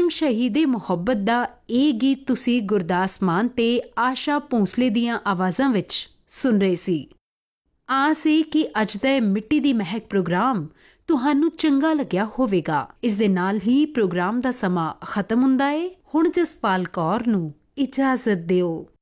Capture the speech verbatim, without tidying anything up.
Film शहीदे मुहब्बत दा ਇਹ ਗੀਤ ਤੁਸੀਂ ਗੁਰਦਾਸ ਮਾਨ ਤੇ ਆਸ਼ਾ ਭੋਂਸਲੇ ਦੀਆਂ ਆਵਾਜ਼ਾਂ ਵਿੱਚ ਸੁਣ ਰਹੇ ਸੀ। ਆਸ ਹੈ ਕਿ ਅੱਜ ਦਾ ਇਹ ਮਿੱਟੀ ਦੀ ਮਹਿਕ ਪ੍ਰੋਗਰਾਮ ਤੁਹਾਨੂੰ ਚੰਗਾ ਲੱਗਿਆ ਹੋਵੇਗਾ। ਇਸ ਦੇ ਨਾਲ ਹੀ ਪ੍ਰੋਗਰਾਮ ਦਾ ਸਮਾਂ ਖਤਮ ਹੁੰਦਾ ਹੈ। ਹੁਣ ਜਸਪਾਲ ਕੌਰ ਨੂੰ ਇਜਾਜ਼ਤ ਦਿਓ।